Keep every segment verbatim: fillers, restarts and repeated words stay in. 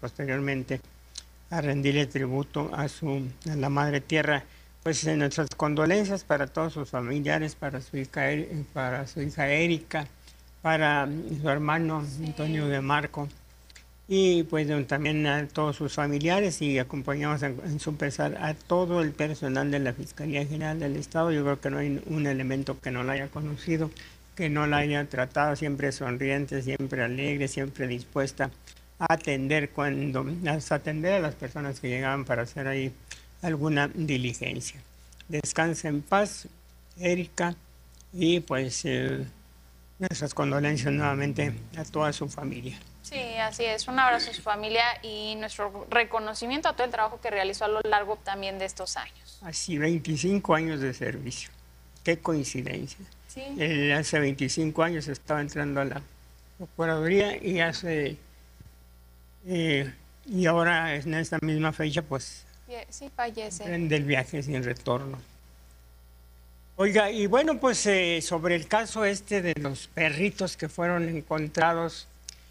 posteriormente a rendirle tributo a, su, a la Madre Tierra. Pues en nuestras condolencias para todos sus familiares, para su hija, para su hija Erika, para su hermano sí. Antonio de Marco, y pues también a todos sus familiares, y acompañamos en, en su pesar a todo el personal de la Fiscalía General del Estado. Yo creo que no hay un elemento que no la haya conocido, que no la haya tratado, siempre sonriente, siempre alegre, siempre dispuesta a atender cuando, a atender a las personas que llegaban para hacer ahí alguna diligencia. Descansa en paz, Erika, y pues eh, nuestras condolencias nuevamente a toda su familia. Sí, así es. Un abrazo a su familia y nuestro reconocimiento a todo el trabajo que realizó a lo largo también de estos años. Así, veinticinco años de servicio. Qué coincidencia. Sí. Él hace veinticinco años estaba entrando a la Procuraduría y hace eh, y ahora en esta misma fecha pues sí fallece del viaje sin retorno. Oiga, y bueno, pues eh, sobre el caso este de los perritos que fueron encontrados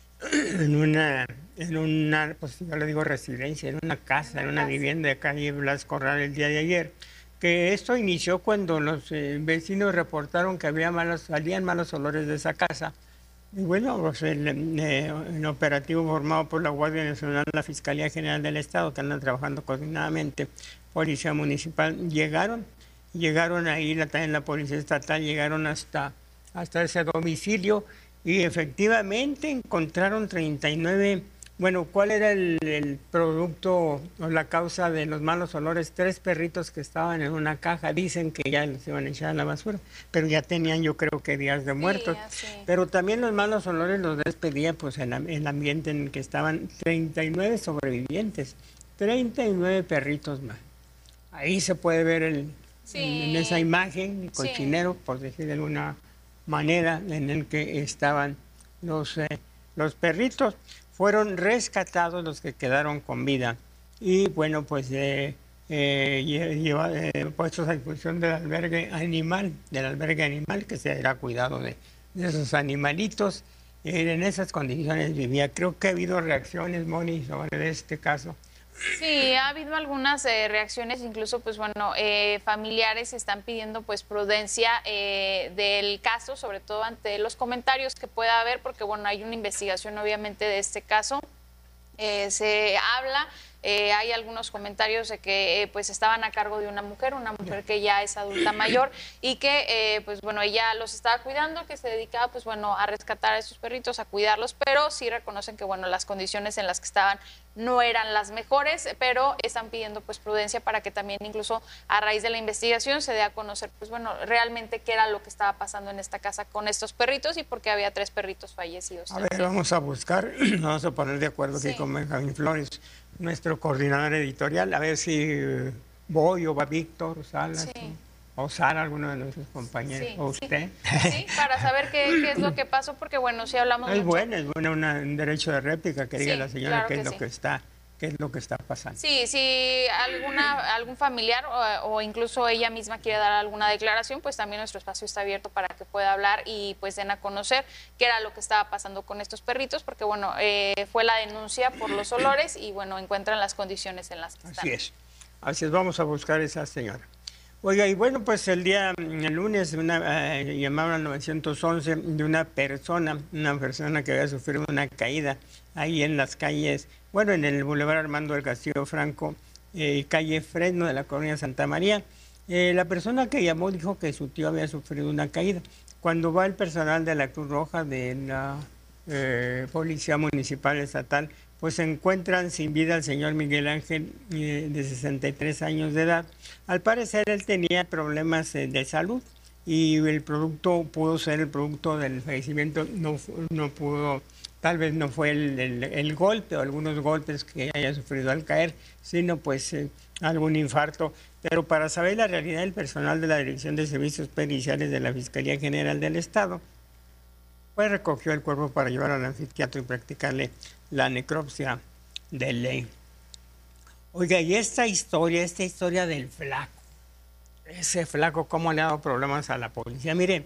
en una, en una, pues yo le digo residencia, en una casa, en una vivienda de calle Blas Corral el día de ayer, que esto inició cuando los eh, vecinos reportaron que había malos, salían malos olores de esa casa. Y bueno, pues el, eh, el operativo formado por la Guardia Nacional, la Fiscalía General del Estado, que andan trabajando coordinadamente, Policía Municipal, llegaron, llegaron ahí, la, también la Policía Estatal, llegaron hasta, hasta ese domicilio y efectivamente encontraron treinta y nueve, bueno, ¿cuál era el, el producto o la causa de los malos olores? Tres perritos que estaban en una caja, dicen que ya los iban a echar a la basura, pero ya tenían yo creo que días de muertos. Sí, pero también los malos olores los despedía pues el, el ambiente en el que estaban treinta y nueve sobrevivientes, treinta y nueve perritos más. Ahí se puede ver el, sí. en, en esa imagen, el cochinero, sí. por decir de alguna manera, en el que estaban los, eh, los perritos. Fueron rescatados los que quedaron con vida y bueno, pues eh, eh, lleva, eh, puestos a disposición del albergue animal, del albergue animal que se hará cuidado de, de esos animalitos. Eh, en esas condiciones vivía. Creo que ha habido reacciones, Moni, sobre este caso. Sí, ha habido algunas eh, reacciones, incluso pues bueno, eh, familiares están pidiendo pues prudencia eh, del caso, sobre todo ante los comentarios que pueda haber, porque bueno, hay una investigación obviamente de este caso, eh, se habla, eh, hay algunos comentarios de que eh, pues estaban a cargo de una mujer, una mujer que ya es adulta mayor y que eh, pues bueno, ella los estaba cuidando, que se dedicaba pues bueno a rescatar a esos perritos, a cuidarlos, pero sí reconocen que bueno, las condiciones en las que estaban no eran las mejores, pero están pidiendo pues prudencia para que también incluso a raíz de la investigación se dé a conocer pues bueno, realmente qué era lo que estaba pasando en esta casa con estos perritos y por qué había tres perritos fallecidos. A ver, vamos a buscar, vamos a poner de acuerdo sí. aquí con Benjamín Flores, nuestro coordinador editorial, a ver si voy o va Víctor, Salas, sí. o Sara, alguno de nuestros compañeros, sí, o usted. Sí, sí para saber qué, qué es lo que pasó, porque bueno, si hablamos Es mucho. bueno, es bueno una, un derecho de réplica, que diga sí, la señora claro qué que es lo sí. que está, qué es lo que está pasando. Sí, si alguna, algún familiar o, o incluso ella misma quiere dar alguna declaración, pues también nuestro espacio está abierto para que pueda hablar y pues den a conocer qué era lo que estaba pasando con estos perritos, porque bueno, eh, fue la denuncia por los olores y bueno, encuentran las condiciones en las que están. Así es, así es, vamos a buscar a esa señora. Oiga, y bueno, pues el día, el lunes, una, eh, llamaron al nueve once de una persona, una persona que había sufrido una caída ahí en las calles, bueno, en el Boulevard Armando del Castillo Franco, eh, calle Fresno de la colonia Santa María. Eh, la persona que llamó dijo que su tío había sufrido una caída. Cuando va el personal de la Cruz Roja, de la eh, Policía Municipal Estatal, pues se encuentran sin vida al señor Miguel Ángel, eh, de sesenta y tres años de edad. Al parecer él tenía problemas eh, de salud y el producto pudo ser el producto del fallecimiento, no, no pudo, tal vez no fue el, el, el golpe o algunos golpes que haya sufrido al caer, sino pues eh, algún infarto. Pero para saber la realidad, el personal de la Dirección de Servicios Periciales de la Fiscalía General del Estado pues recogió el cuerpo para llevarlo al anfiteatro y practicarle la necropsia de ley. Oiga, y esta historia, esta historia del flaco, ese flaco, cómo le ha dado problemas a la policía. Mire,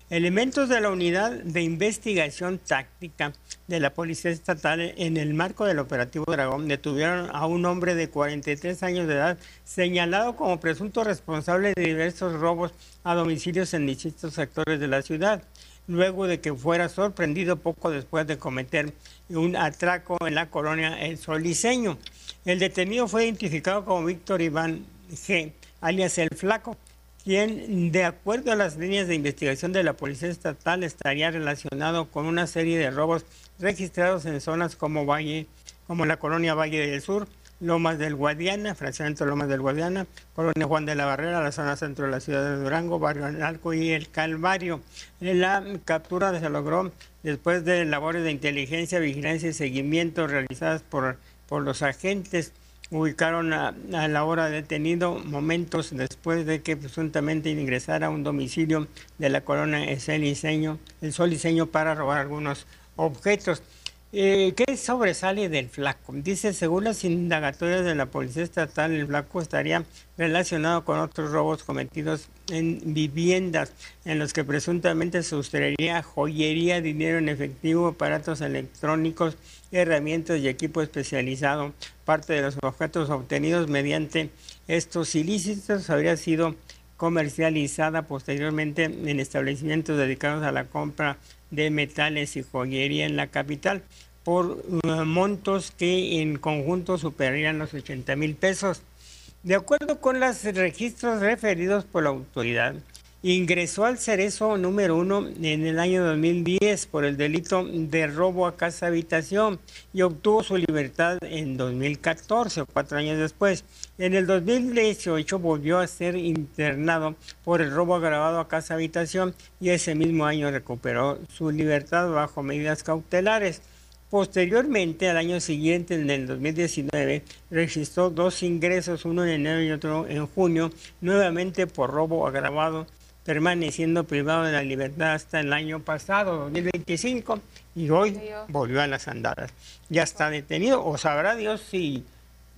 Elementos de la Unidad de Investigación Táctica de la Policía Estatal, en el marco del operativo Dragón, detuvieron a un hombre de cuarenta y tres años de edad, señalado como presunto responsable de diversos robos a domicilios en distintos sectores de la ciudad, luego de que fuera sorprendido poco después de cometer un atraco en la colonia El Soliseño. El detenido fue identificado como Víctor Iván G., alias El Flaco, quien, de acuerdo a las líneas de investigación de la Policía Estatal, estaría relacionado con una serie de robos registrados en zonas como Valle, como la colonia Valle del Sur, Lomas del Guadiana, fraccionamiento Lomas del Guadiana, colonia Juan de la Barrera, la zona centro de la ciudad de Durango, Barrio Analco y El Calvario. La captura se logró después de labores de inteligencia, vigilancia y seguimiento realizadas por, por los agentes. Ubicaron a, a la hora detenido momentos después de que presuntamente ingresara a un domicilio de la colonia El Soliseño, El Soliseño para robar algunos objetos. Eh, ¿Qué sobresale del Flaco? Dice, según las indagatorias de la Policía Estatal, el Flaco estaría relacionado con otros robos cometidos en viviendas, en los que presuntamente se sustraería joyería, dinero en efectivo, aparatos electrónicos, herramientas y equipo especializado. Parte de los objetos obtenidos mediante estos ilícitos habría sido comercializada posteriormente en establecimientos dedicados a la compra de metales y joyería en la capital por uh, montos que en conjunto superarían los ochenta mil pesos. De acuerdo con los registros referidos por la autoridad, ingresó al Cerezo número uno en el año dos mil diez por el delito de robo a casa habitación y obtuvo su libertad en dos mil catorce, cuatro años después. En el dos mil dieciocho volvió a ser internado por el robo agravado a casa habitación y ese mismo año recuperó su libertad bajo medidas cautelares. Posteriormente, al año siguiente, en el dos mil diecinueve, registró dos ingresos, uno en enero y otro en junio, nuevamente por robo agravado, permaneciendo privado de la libertad hasta el año pasado, dos mil veinticinco, y hoy volvió a las andadas. Ya está detenido, o sabrá Dios si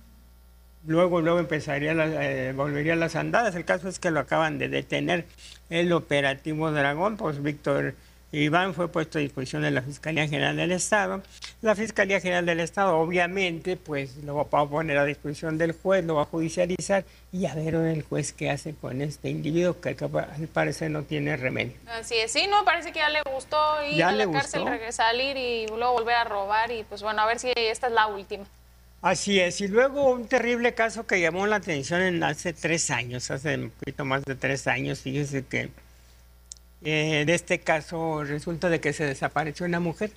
luego, luego empezaría, la, eh, volvería a las andadas. El caso es que lo acaban de detener. El operativo Dragón, pues Víctor Iván fue puesto a disposición de la Fiscalía General del Estado. La Fiscalía General del Estado, obviamente, pues lo va a poner a disposición del juez, lo va a judicializar y a ver el juez qué hace con este individuo que al parecer no tiene remedio. Así es, sí, no, parece que ya le gustó ir ya a la le cárcel, gustó. salir y luego volver a robar y pues bueno, a ver si esta es la última. Así es, y luego un terrible caso que llamó la atención en hace tres años, hace un poquito más de tres años, fíjese que Eh, de este caso resulta de que se desapareció una mujer.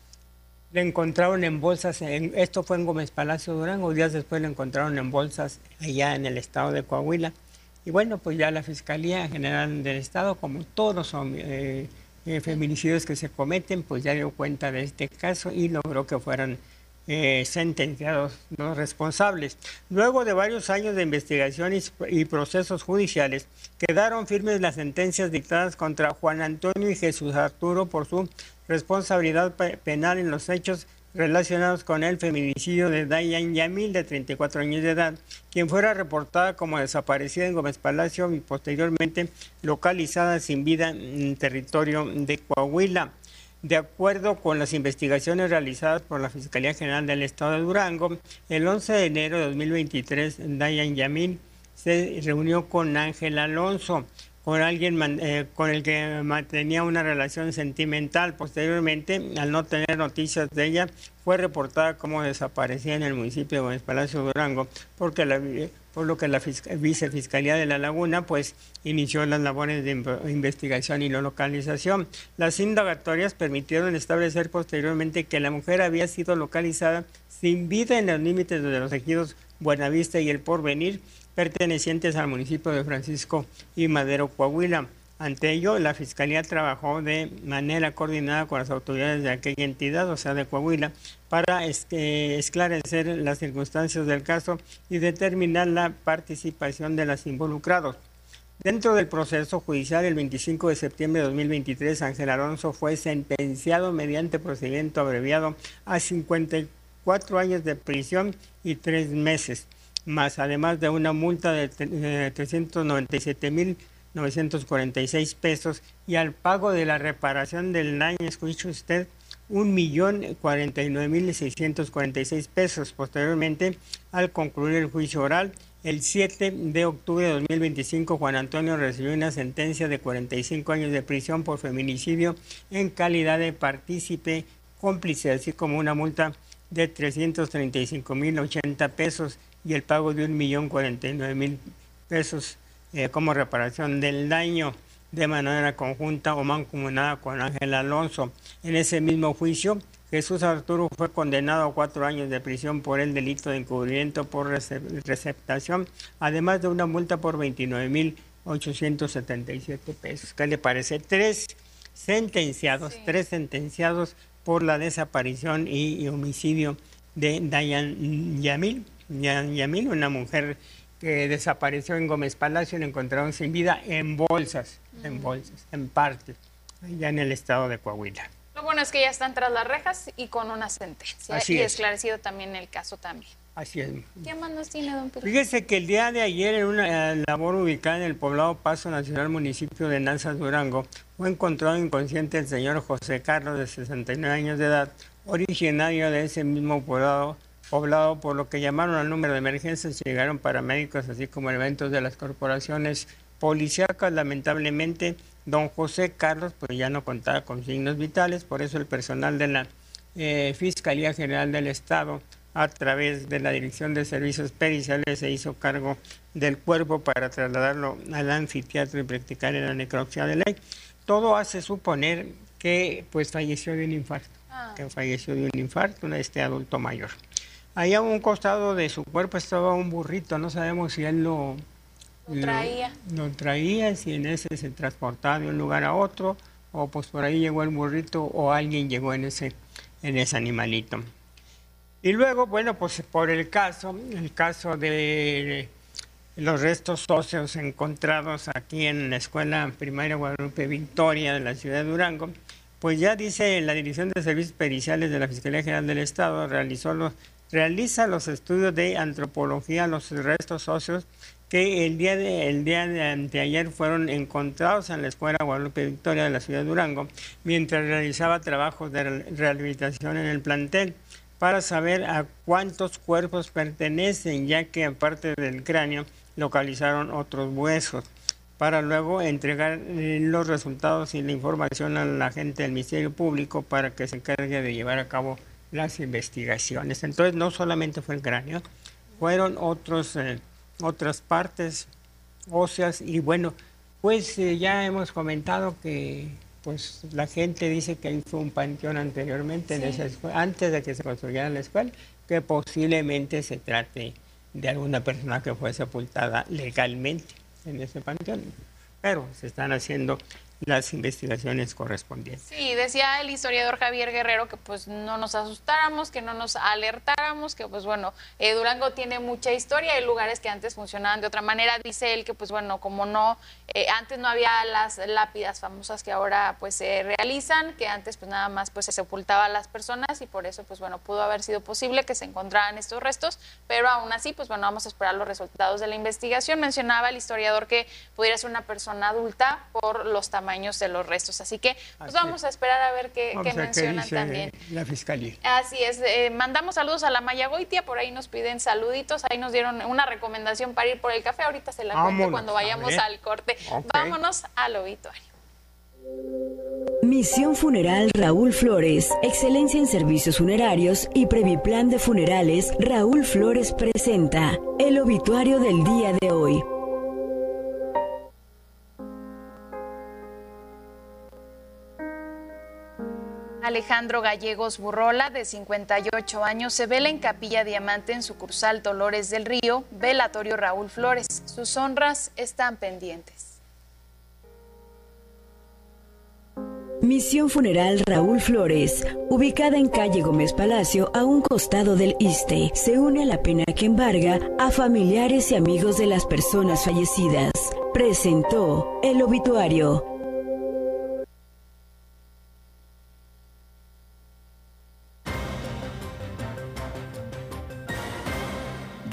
Le encontraron en bolsas, en, esto fue en Gómez Palacio, Durango, días después le encontraron en bolsas allá en el estado de Coahuila. Y bueno, pues ya la Fiscalía General del Estado, como todos son eh, eh, feminicidios que se cometen, pues ya dio cuenta de este caso y logró que fueran Eh, sentenciados los responsables. Luego de varios años de investigación y, y procesos judiciales, quedaron firmes las sentencias dictadas contra Juan Antonio y Jesús Arturo por su responsabilidad pe penal en los hechos relacionados con el feminicidio de Dayan Yamil, de treinta y cuatro años de edad, quien fuera reportada como desaparecida en Gómez Palacio y posteriormente localizada sin vida en territorio de Coahuila. De acuerdo con las investigaciones realizadas por la Fiscalía General del Estado de Durango, el once de enero de dos mil veintitrés, Dayan Yamil se reunió con Ángel Alonso, con alguien eh, con el que mantenía una relación sentimental. Posteriormente, al no tener noticias de ella, fue reportada como desaparecida en el municipio de Gómez Palacio, Durango, porque la, por lo que la Vicefiscalía de La Laguna pues inició las labores de investigación y la localización. Las indagatorias permitieron establecer posteriormente que la mujer había sido localizada sin vida en los límites de los ejidos Buenavista y El Porvenir, pertenecientes al municipio de Francisco y Madero, Coahuila. Ante ello, la Fiscalía trabajó de manera coordinada con las autoridades de aquella entidad, o sea, de Coahuila, para esclarecer las circunstancias del caso y determinar la participación de los involucrados. Dentro del proceso judicial, el veinticinco de septiembre de dos mil veintitrés, Ángel Alonso fue sentenciado mediante procedimiento abreviado a cincuenta y cuatro años de prisión y tres meses, más además de una multa de trescientos noventa y siete mil novecientos cuarenta y seis pesos, y al pago de la reparación del daño, escuche usted, un millón cuarenta y nueve mil seiscientos cuarenta y seis pesos. Posteriormente, al concluir el juicio oral, el siete de octubre de dos mil veinticinco, Juan Antonio recibió una sentencia de cuarenta y cinco años de prisión por feminicidio en calidad de partícipe cómplice, así como una multa de trescientos treinta y cinco mil ochenta pesos y el pago de un millón cuarenta y nueve mil pesos eh, como reparación del daño, de manera conjunta o mancomunada con Ángel Alonso. En ese mismo juicio, Jesús Arturo fue condenado a cuatro años de prisión por el delito de encubrimiento por receptación, además de una multa por veintinueve mil ochocientos setenta y siete pesos. ¿Qué le parece? Tres sentenciados, sí. tres sentenciados por la desaparición y, y homicidio de Dayan Yamil, Yamil, una mujer que desapareció en Gómez Palacio y la encontraron sin vida en bolsas, uh-huh. en bolsas, en parte, allá en el estado de Coahuila. Lo bueno es que ya están tras las rejas y con una sentencia. Así y es. esclarecido también el caso también. Así es. ¿Qué más nos tiene, don Pedro? Fíjese que el día de ayer, en una labor ubicada en el poblado Paso Nacional, municipio de Nazas, Durango, fue encontrado inconsciente el señor José Carlos, de sesenta y nueve años de edad, originario de ese mismo poblado, poblado, por lo que llamaron al número de emergencias. Llegaron paramédicos, así como elementos de las corporaciones policíacas. Lamentablemente, don José Carlos pues ya no contaba con signos vitales, por eso el personal de la eh, Fiscalía General del Estado, a través de la Dirección de Servicios Periciales, se hizo cargo del cuerpo para trasladarlo al anfiteatro y practicar la necropsia de ley. Todo hace suponer que pues falleció de un infarto, ah. que falleció de un infarto, este adulto mayor. Ahí a un costado de su cuerpo estaba un burrito, no sabemos si él lo, lo traía, lo, lo traía, si en ese se transportaba de un lugar a otro, o pues por ahí llegó el burrito, o alguien llegó en ese, en ese animalito. Y luego, bueno, pues por el caso, el caso de los restos óseos encontrados aquí en la Escuela Primaria Guadalupe Victoria de la ciudad de Durango, pues ya dice la Dirección de Servicios Periciales de la Fiscalía General del Estado, realizó los, realiza los estudios de antropología, los restos óseos que el día de, el día de anteayer fueron encontrados en la Escuela Guadalupe Victoria de la ciudad de Durango, mientras realizaba trabajos de rehabilitación en el plantel, para saber a cuántos cuerpos pertenecen, ya que aparte del cráneo localizaron otros huesos, para luego entregar los resultados y la información a la gente del Ministerio Público para que se encargue de llevar a cabo las investigaciones. Entonces no solamente fue el cráneo, fueron otros, eh, otras partes óseas y bueno, pues eh, ya hemos comentado que pues la gente dice que ahí fue un panteón anteriormente, sí. en esa escuela, antes de que se construyera la escuela, que posiblemente se trate de alguna persona que fue sepultada legalmente en ese panteón, pero se están haciendo las investigaciones correspondientes. Sí, decía el historiador Javier Guerrero que pues no nos asustáramos, que no nos alertáramos, que pues bueno, eh, Durango tiene mucha historia, hay lugares que antes funcionaban de otra manera, dice él que pues bueno, como no, eh, antes no había las lápidas famosas que ahora pues se realizan, que antes pues nada más pues se sepultaba a las personas y por eso pues bueno, pudo haber sido posible que se encontraran estos restos, pero aún así pues bueno, vamos a esperar los resultados de la investigación. Mencionaba el historiador que pudiera ser una persona adulta por los tamaños de los restos, así que pues así vamos a esperar a ver qué, qué mencionan qué también la Fiscalía. Así es, eh, mandamos saludos a la Maya Goitia, por ahí nos piden saluditos, ahí nos dieron una recomendación para ir por el café, ahorita se la cuento cuando vayamos al corte. Okay. Vámonos al obituario. Misión Funeral Raúl Flores, excelencia en servicios funerarios y Previplan de Funerales. Raúl Flores presenta el obituario del día de hoy. Alejandro Gallegos Burrola, de cincuenta y ocho años, se vela en Capilla Diamante en sucursal Dolores del Río, velatorio Raúl Flores. Sus honras están pendientes. Misión Funeral Raúl Flores, ubicada en calle Gómez Palacio, a un costado del ISSSTE, se une a la pena que embarga a familiares y amigos de las personas fallecidas. Presentó el obituario.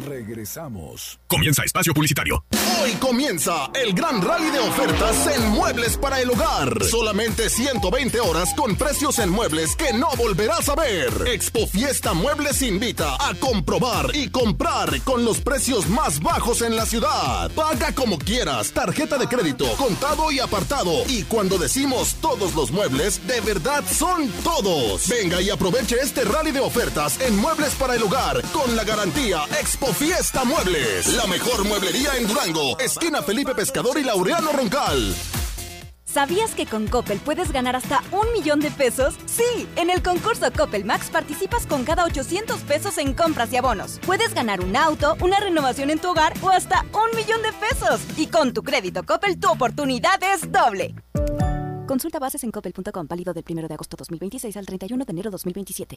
Regresamos. Comienza Espacio Publicitario. Hoy comienza el gran rally de ofertas en muebles para el hogar. Solamente ciento veinte horas con precios en muebles que no volverás a ver. Expo Fiesta Muebles invita a comprobar y comprar con los precios más bajos en la ciudad. Paga como quieras, tarjeta de crédito, contado y apartado. Y cuando decimos todos los muebles, de verdad son todos. Venga y aproveche este rally de ofertas en muebles para el hogar con la garantía Expo Fiesta Muebles. La mejor mueblería en Durango, esquina Felipe Pescador y Laureano Roncal. ¿Sabías que con Coppel puedes ganar hasta un millón de pesos? Sí, en el concurso Coppel Max participas con cada ochocientos pesos en compras y abonos. Puedes ganar un auto, una renovación en tu hogar o hasta un millón de pesos. Y con tu crédito Coppel, tu oportunidad es doble. Consulta bases en coppel punto com, válido del primero de agosto dos mil veintiséis al treinta y uno de enero dos mil veintisiete.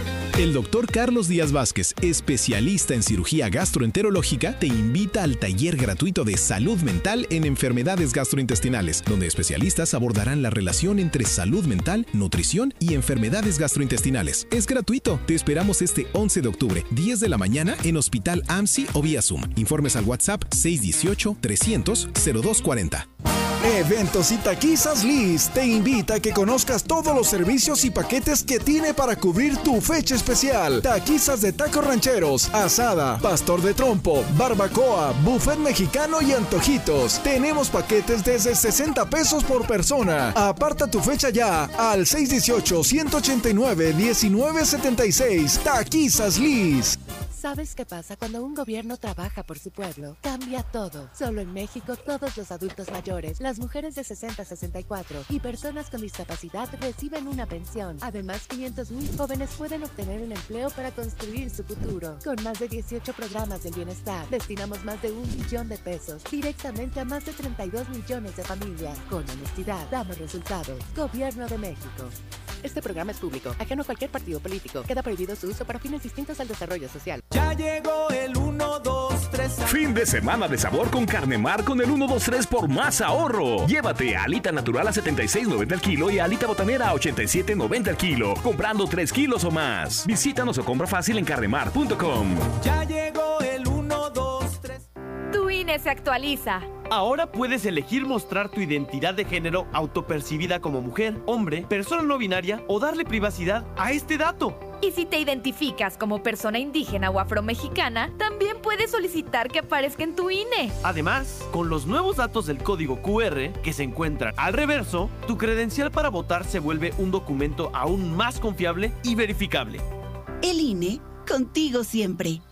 El doctor Carlos Díaz Vázquez, especialista en cirugía gastroenterológica, te invita al taller gratuito de salud mental en enfermedades gastrointestinales, donde especialistas abordarán la relación entre salud mental, nutrición y enfermedades gastrointestinales. Es gratuito. Te esperamos este once de octubre, diez de la mañana, en Hospital A M S I o vía Zoom. Informes al WhatsApp seis uno ocho, trescientos, cero dos cuarenta. Eventos y Taquizas Liz te invita a que conozcas todos los servicios y paquetes que tiene para cubrir tu fecha especial. Taquizas de tacos rancheros, asada, pastor de trompo, barbacoa, buffet mexicano y antojitos. Tenemos paquetes desde sesenta pesos por persona. Aparta tu fecha ya al seis uno ocho, uno ocho nueve, uno nueve siete seis. Taquizas Liz. ¿Sabes qué pasa cuando un gobierno trabaja por su pueblo? Cambia todo. Solo en México, todos los adultos mayores, las mujeres de sesenta a sesenta y cuatro y personas con discapacidad reciben una pensión. Además, quinientos mil jóvenes pueden obtener un empleo para construir su futuro. Con más de dieciocho programas del bienestar, destinamos más de un millón de pesos directamente a más de treinta y dos millones de familias. Con honestidad, damos resultados. Gobierno de México. Este programa es público, ajeno a cualquier partido político. Queda prohibido su uso para fines distintos al desarrollo social. Ya llegó el uno, dos, tres. Fin de semana de sabor con Carne Mar con el uno, dos, tres por más ahorro. Llévate alita natural a setenta y seis noventa al kilo y alita botanera a ochenta y siete noventa al kilo, comprando tres kilos o más. Visítanos o compra fácil en carnemar punto com. Ya llegó el uno, dos, tres. Tu I N E se actualiza. Ahora puedes elegir mostrar tu identidad de género autopercibida como mujer, hombre, persona no binaria o darle privacidad a este dato. Y si te identificas como persona indígena o afromexicana, también puedes solicitar que aparezca en tu I N E. Además, con los nuevos datos del código Q R que se encuentran al reverso, tu credencial para votar se vuelve un documento aún más confiable y verificable. El I N E, contigo siempre.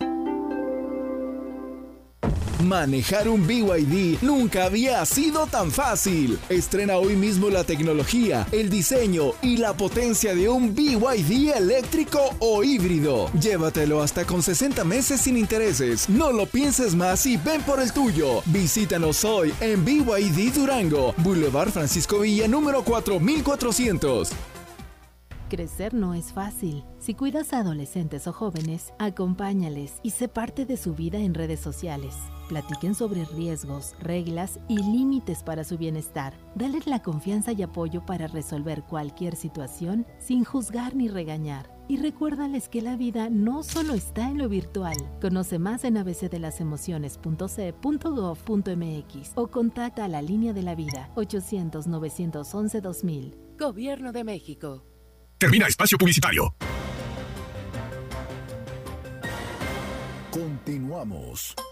Manejar un B Y D nunca había sido tan fácil. Estrena hoy mismo la tecnología, el diseño y la potencia de un B Y D eléctrico o híbrido. Llévatelo hasta con sesenta meses sin intereses. No lo pienses más y ven por el tuyo. Visítanos hoy en B Y D Durango, Boulevard Francisco Villa, número cuatro mil cuatrocientos. Crecer no es fácil. Si cuidas a adolescentes o jóvenes, acompáñales y sé parte de su vida en redes sociales. Platiquen sobre riesgos, reglas y límites para su bienestar. Dales la confianza y apoyo para resolver cualquier situación sin juzgar ni regañar. Y recuérdales que la vida no solo está en lo virtual. Conoce más en a b c de las emociones punto c punto gov punto m x o contacta a la Línea de la Vida ochocientos, novecientos once, dos mil. Gobierno de México. Termina Espacio Publicitario. Continuamos.